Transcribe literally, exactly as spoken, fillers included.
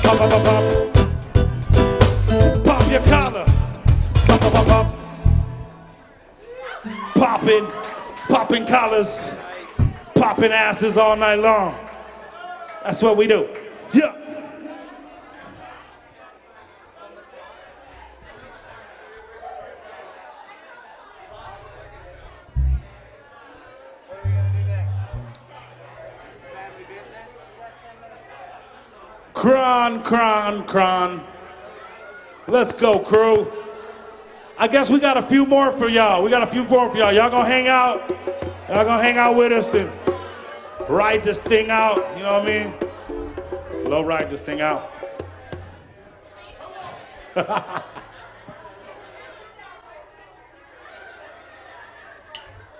Pop, pop, pop, pop. Pop your collar. Pop, pop, pop, pop. Popping, popping collars, popping asses all night long. That's what we do. Yeah. Cron, cron, cron. Let's go, crew. I guess we got a few more for y'all. We got a few more for y'all. Y'all gonna hang out? Y'all gonna hang out with us and ride this thing out? You know what I mean? Low ride this thing out.